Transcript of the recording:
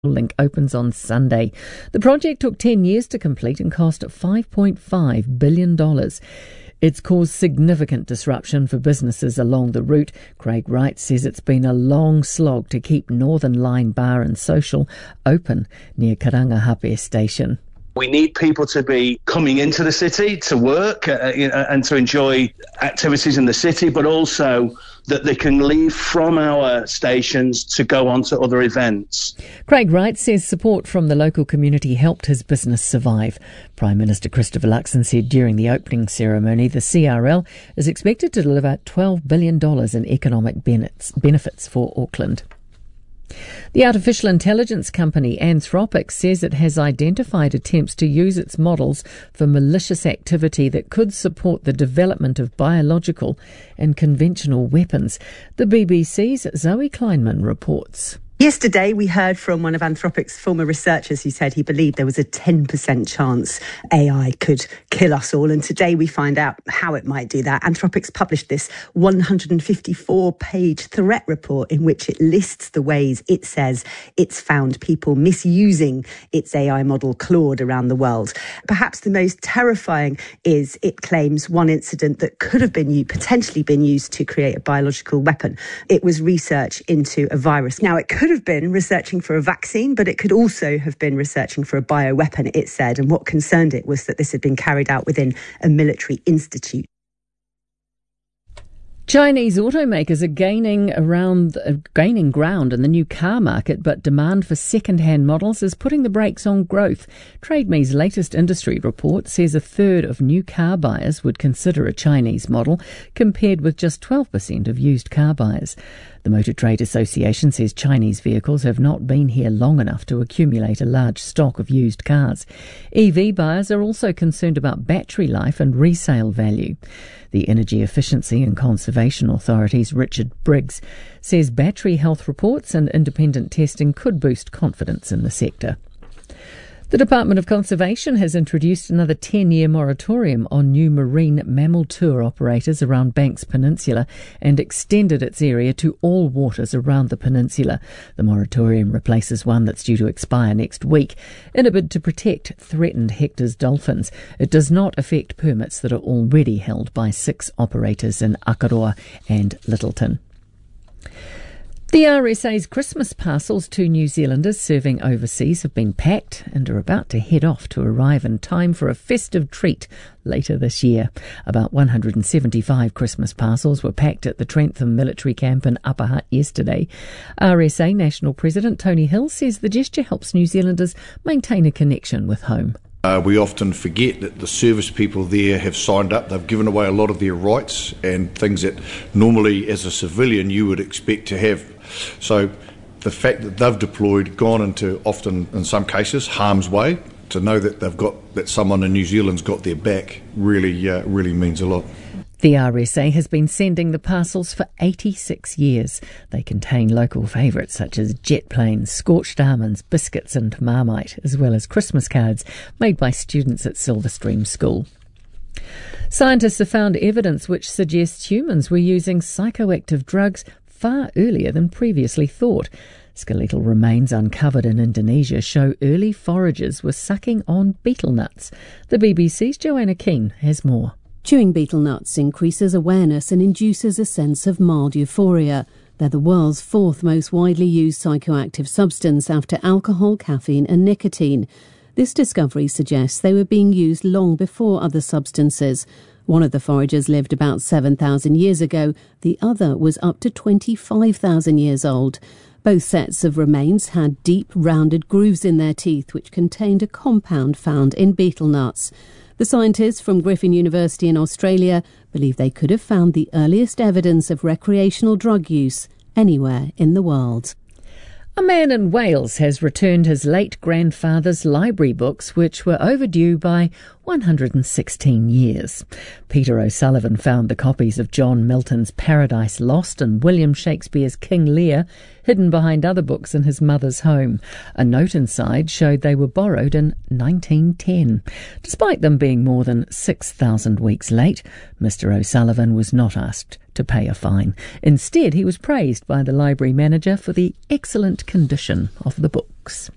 Link opens on Sunday. The project took 10 years to complete and cost $5.5 billion. It's caused significant disruption for businesses along the route. Craig Wright says it's been a long slog to keep Northern Line Bar and Social open near Karangahape Station. We need people to be coming into the city to work and to enjoy activities in the city, but also that they can leave from our stations to go on to other events. Craig Wright says support from the local community helped his business survive. Prime Minister Christopher Luxon said during the opening ceremony the CRL is expected to deliver $12 billion in economic benefits for Auckland. The artificial intelligence company Anthropic says it has identified attempts to use its models for malicious activity that could support the development of biological and conventional weapons. The BBC's Zoe Kleinman reports. Yesterday, we heard from one of Anthropic's former researchers who said he believed there was a 10% chance AI could kill us all. And today we find out how it might do that. Anthropic's published this 154-page threat report in which it lists the ways it says it's found people misusing its AI model Claude around the world. Perhaps the most terrifying is it claims one incident that could have been potentially been used to create a biological weapon. It was research into a virus. Now, it could have been researching for a vaccine, but it could also have been researching for a bioweapon, it said. And what concerned it was that this had been carried out within a military institute. Chinese automakers are gaining ground in the new car market, but demand for second-hand models is putting the brakes on growth. TradeMe's latest industry report says a third of new car buyers would consider a Chinese model, compared with just 12% of used car buyers. The Motor Trade Association says Chinese vehicles have not been here long enough to accumulate a large stock of used cars. EV buyers are also concerned about battery life and resale value. The Energy Efficiency and Conservation Authority's Richard Briggs says battery health reports and independent testing could boost confidence in the sector. The Department of Conservation has introduced another 10-year moratorium on new marine mammal tour operators around Banks Peninsula and extended its area to all waters around the peninsula. The moratorium replaces one that's due to expire next week in a bid to protect threatened Hector's dolphins. It does not affect permits that are already held by 6 operators in Akaroa and Littleton. The RSA's Christmas parcels to New Zealanders serving overseas have been packed and are about to head off to arrive in time for a festive treat later this year. About 175 Christmas parcels were packed at the Trentham military camp in Upper Hutt yesterday. RSA National President Tony Hill says the gesture helps New Zealanders maintain a connection with home. We often forget that the service people there have signed up. They've given away a lot of their rights and things that normally as a civilian you would expect to have. So the fact that they've deployed, gone into often in some cases harm's way, to know that that someone in New Zealand's got their back really means a lot. The RSA has been sending the parcels for 86 years. They contain local favourites such as jet planes, scorched almonds, biscuits and Marmite, as well as Christmas cards made by students at Silverstream School. Scientists have found evidence which suggests humans were using psychoactive drugs far earlier than previously thought. Skeletal remains uncovered in Indonesia show early foragers were sucking on betel nuts. The BBC's Joanna Keane has more. Chewing betel nuts increases awareness and induces a sense of mild euphoria. They're the world's 4th most widely used psychoactive substance after alcohol, caffeine and nicotine. This discovery suggests they were being used long before other substances. One of the foragers lived about 7,000 years ago. The other was up to 25,000 years old. Both sets of remains had deep, rounded grooves in their teeth, which contained a compound found in betel nuts. The scientists from Griffin University in Australia believe they could have found the earliest evidence of recreational drug use anywhere in the world. A man in Wales has returned his late grandfather's library books, which were overdue by 116 years. Peter O'Sullivan found the copies of John Milton's Paradise Lost and William Shakespeare's King Lear hidden behind other books in his mother's home. A note inside showed they were borrowed in 1910. Despite them being more than 6,000 weeks late, Mr. O'Sullivan was not asked to pay a fine. Instead, he was praised by the library manager for the excellent condition of the books.